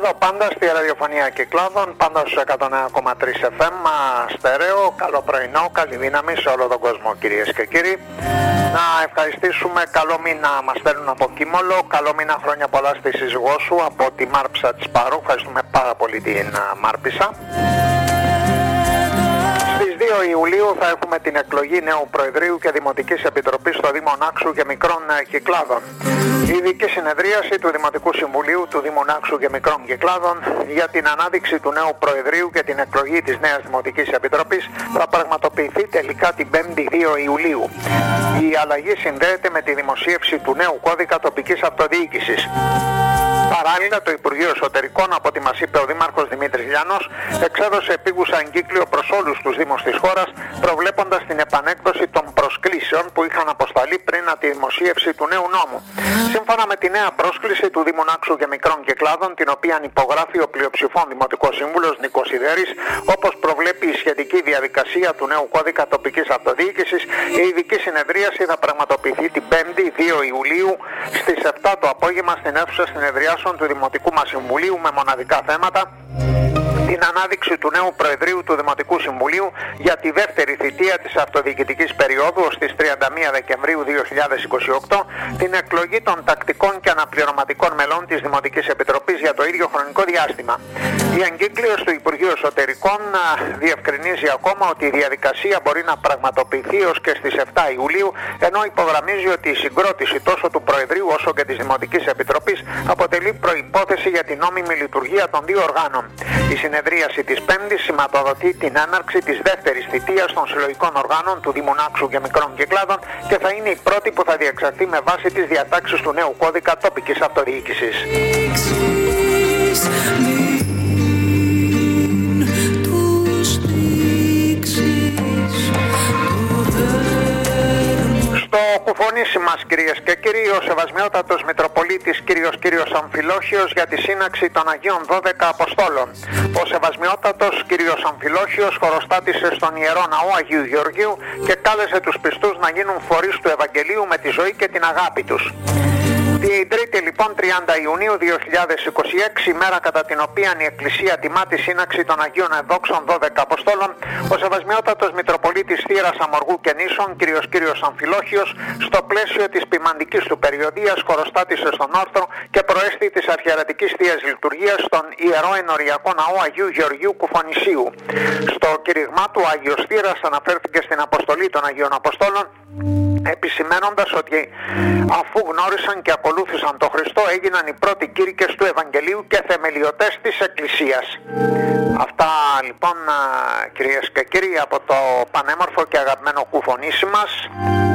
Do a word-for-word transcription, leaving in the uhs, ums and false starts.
Εδώ πάντα στη ραδιοφωνία Κυκλάδων, πάντα στους εκατόν ένα κόμμα τρία εφ εμ στέρεο. Καλό πρωινό, καλή δύναμη σε όλο τον κόσμο, κυρίες και κύριοι. Να ευχαριστήσουμε, καλό μήνα μας στέλνουν από Κίμολο, καλό μήνα, χρόνια πολλά στη σύζυγό σου από τη Μάρπισσα της Πάρου. Ευχαριστούμε πάρα πολύ την Μάρπισσα. Στις δύο Ιουλίου θα έχουμε την εκλογή νέου Προεδρείου και Δημοτικής Επιτροπής στο Δήμο Νάξου και Μικρών Κυκλάδων. Η ειδική συνεδρίαση του Δημοτικού Συμβουλίου του Δήμου Νάξου και Μικρών Κυκλάδων για την ανάδειξη του νέου Προεδρείου και την εκλογή της νέας Δημοτικής Επιτροπής θα πραγματοποιηθεί τελικά την πέμπτη δύο Ιουλίου. Η αλλαγή συνδέεται με τη δημοσίευση του νέου κώδικα τοπικής αυτοδιοίκησης. Παράλληλα, το Υπουργείο Εσωτερικών, από ό,τι μας είπε ο Δήμαρχος Δημήτρης Λιάνος, εξέδωσε επίγουσα εγκύκλιο προς όλους τους Δήμους της χώρας, προβλέποντας την επανέκδοση των προσκλήσεων που είχαν αποσταλεί πριν από τη δημοσίευση του νέου νόμου. Σύμφωνα με τη νέα πρόσκληση του Δήμου Νάξου και Μικρών Κυκλάδων, την οποία υπογράφει ο πλειοψηφών Δημοτικός Σύμβουλος Νίκος Σιδέρης, όπως προβλέπει η σχετική διαδικασία του νέου κώδικα τοπικής αυτοδιοίκησης, η ειδική συνεδρίαση θα πραγματοποιηθεί την πέμπτη δύο Ιουλίου στις επτά το απόγευμα στην αίθουσα συνεδριάσεων του Δημοτικού μας Συμβουλίου με μοναδικά θέματα: την ανάδειξη του νέου Προεδρείου του Δημοτικού Συμβουλίου για τη δεύτερη θητεία της αυτοδιοικητικής περίοδου ως τις τριάντα μία Δεκεμβρίου δύο χιλιάδες είκοσι οκτώ, την εκλογή των τακτικών και αναπληρωματικών μελών της Δημοτικής Επιτροπής για το ίδιο χρονικό διάστημα. Η εγκύκλειος του Υπουργείου Εσωτερικών διευκρινίζει ακόμα ότι η διαδικασία μπορεί να πραγματοποιηθεί ως και στις επτά Ιουλίου, ενώ υπογραμμίζει ότι η συγκρότηση τόσο του Προεδρείου όσο και της Δημοτικής Επιτροπής αποτελεί προϋπόθεση για την νόμιμη λειτουργία των δύο οργάνων. Η συνεδρίαση της Πέμπτης σηματοδοτεί την έναρξη της δεύτερης θητείας των συλλογικών οργάνων του Δήμου Νάξου και Μικρών Κυκλάδων και θα είναι η πρώτη που θα διεξαχθεί με βάση τις διατάξεις του νέου κώδικα τοπικής αυτοδιοίκησης. Στο κουφονήσι μας, κυρίες και κύριοι, ο Σεβασμιότατος Μητροπολίτης κύριος κύριος Αμφιλόχιος για τη σύναξη των Αγίων δώδεκα Αποστόλων. Ο Σεβασμιότατος κύριος Αμφιλόχιος χωροστάτησε στον Ιερό Ναό Αγίου Γεωργίου και κάλεσε τους πιστούς να γίνουν φορείς του Ευαγγελίου με τη ζωή και την αγάπη τους. Την Τρίτη λοιπόν τριάντα Ιουνίου δύο χιλιάδες είκοσι έξι, ημέρα κατά την οποία η Εκκλησία τιμά τη σύναξη των Αγίων Εδόξων δώδεκα Αποστόλων, ο Σεβασμιότατος Μητροπολίτης Θήρας Αμοργού και Νήσων κύριος κύριος Αμφιλόχιος, στο πλαίσιο της ποιμαντικής του περιοδίας, χωροστάτησε στον όρθρο και προέστη της αρχιερατικής θείας λειτουργίας στον Ιερό Ενοριακό Ναό Αγίου Γεωργίου Κουφονησίου. Στο κήρυγμά του, ο Άγιος Θήρας αναφέρθηκε στην αποστολή των Αγίων Αποστόλων, επισημένοντας ότι αφού γνώρισαν και ακολούθησαν τον Χριστό, έγιναν οι πρώτοι κήρυκες του Ευαγγελίου και θεμελιωτές της Εκκλησίας. Αυτά λοιπόν, κυρίες και κύριοι, από το πανέμορφο και αγαπημένο κουφονήσι μας.